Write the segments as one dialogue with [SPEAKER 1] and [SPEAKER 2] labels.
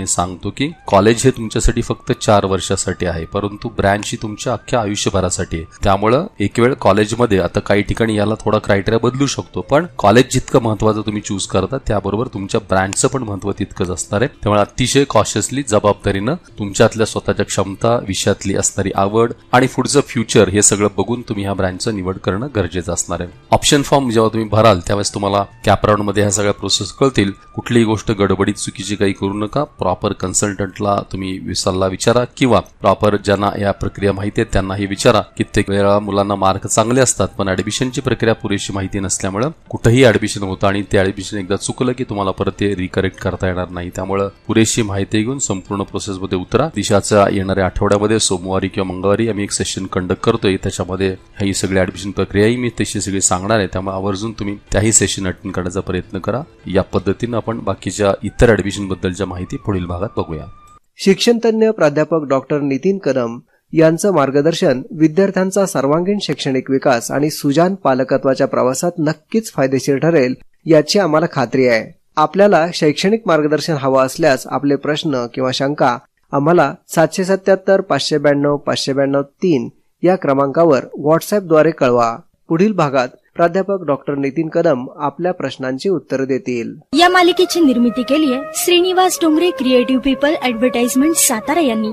[SPEAKER 1] नेहमी सांगतो की कॉलेज हे तुमच्यासाठी फक्त 4 वर्षासाठी आहे, परंतु ब्रँच ही तुमच्या अख्ख्या आयुष्यभरासाठी आहे. त्यामुळं एक वेळ कॉलेजमध्ये आता काही ठिकाणी याला थोडा क्रायटेरिया बदलू शकतो, पण कॉलेज जितकं महत्वाचं तुम्ही चूज करता त्याबरोबर तुमच्या ब्रँचचं पण महत्व तितकंच असणार आहे. त्यामुळे अतिशय कॉशियसली जबाबदारीनं तुमच्यातल्या स्वतःच्या क्षमता, विषयातली असणारी आवड आणि पुढचं फ्युचर हे सगळं बघून तुम्ही ह्या ब्रँचचं निवड करणं गरजेचं असणार आहे. ऑप्शन फॉर्म जेव्हा तुम्ही भराल त्यावेळेस तुम्हाला कॅपराउंड मध्ये ह्या सगळ्या प्रोसेस कळतील. कुठलीही गोष्ट गडबडीत चुकीची काही करू नका. प्रॉपर कन्सल्टंटला तुम्ही सल्ला विचारा किंवा प्रॉपर ज्यांना या प्रक्रिया माहिती आहेत त्यांनाही विचारा. कित्येक वेळा मुलांना मार्क चांगले असतात पण ऍडमिशनची प्रक्रिया पुरेशी माहिती नसल्यामुळे कुठेही ऍडमिशन होतं आणि ते ऍडमिशन एकदा चुकलं की तुम्हाला परत ते रिकरेक्ट करता येणार नाही. त्यामुळे पुरेशी माहिती घेऊन संपूर्ण प्रोसेसमध्ये उतरा. दिशाच्या येणाऱ्या आठवड्यामध्ये सोमवारी किंवा मंगळवारी आम्ही एक सेशन कंडक्ट करतोय. त्याच्यामध्ये ही सगळी ऍडमिशन प्रक्रियाही मी तशी सगळी सांगणार आहे. त्यामुळे आवर्जून तुम्ही त्याही सेशन अटेंड करण्याचा प्रयत्न करा. या पद्धतीनं आपण बाकीच्या इतर ऍडमिशन बद्दलच्या माहिती पुढील भागात बघूया.
[SPEAKER 2] शिक्षणतज्ञ प्राध्यापक डॉक्टर नितीन कदम यांचं मार्गदर्शन विद्यार्थ्यांचा सर्वांगीण शैक्षणिक विकास आणि सुजाण पालकत्वाच्या प्रवासात नक्कीच फायदेशीर ठरेल याची आम्हाला खात्री आहे. आपल्याला शैक्षणिक मार्गदर्शन हवं असल्यास आपले प्रश्न किंवा शंका आम्हाला 777 592 592 3 या क्रमांकावर व्हॉट्सअपद्वारे कळवा. पुढील भागात प्राध्यापक डॉक्टर नितीन कदम आपल्या प्रश्नांची उत्तरं देतील.
[SPEAKER 3] या मालिकेची निर्मिती केली आहे Shrinivas Dongre creative people advertisement Satara यांनी.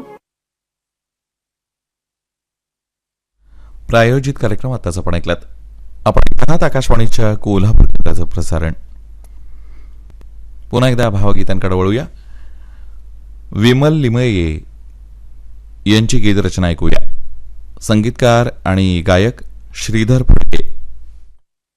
[SPEAKER 4] प्रायोजित कार्यक्रम आताच आपण ऐकलात. आपण पाहत आकाशवाणीच्या कोल्हापूर केंद्राचं प्रसारण. पुन्हा एकदा भावगीतांकडे वळूया. विमल लिमये यांची गीतरचना ऐकूया. संगीतकार आणि गायक श्रीधर फडके.